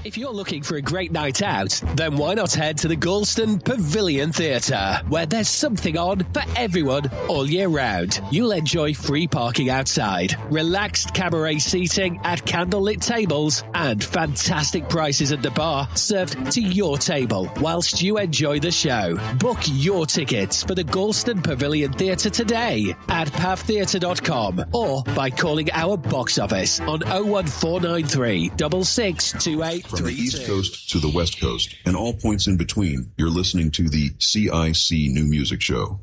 If you're looking for a great night out, then why not head to the Galston Pavilion Theatre, where there's something on for everyone all year round. You'll enjoy free parking outside, relaxed cabaret seating at candlelit tables, and fantastic prices at the bar served to your table whilst you enjoy the show. Book your tickets for the Galston Pavilion Theatre today at pavtheatre.com or by calling our box office on 01493 6628. From the East Coast to the West Coast and all points in between, you're listening to the CIC New Music Show.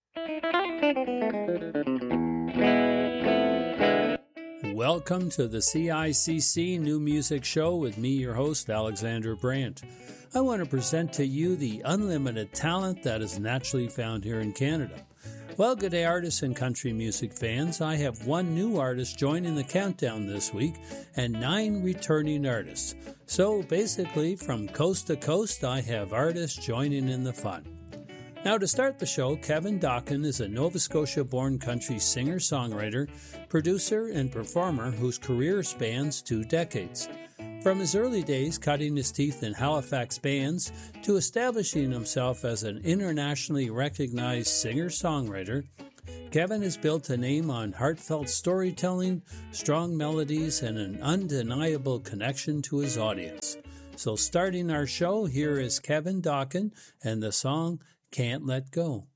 Welcome to the CICC New Music Show with me, your host, Alexander Brandt. I want to present to you the unlimited talent that is naturally found here in Canada. Well, good day, artists and country music fans. I have one new artist joining the countdown this week and 9 returning artists. So basically, from coast to coast, I have artists joining in the fun. Now, to start the show, Kevin Dakin is a Nova Scotia-born country singer-songwriter, producer, and performer whose career spans 2 decades. From his early days cutting his teeth in Halifax bands to establishing himself as an internationally recognized singer-songwriter, Kevin has built a name on heartfelt storytelling, strong melodies, and an undeniable connection to his audience. So starting our show, here is Kevin Dakin and the song Can't Let Go.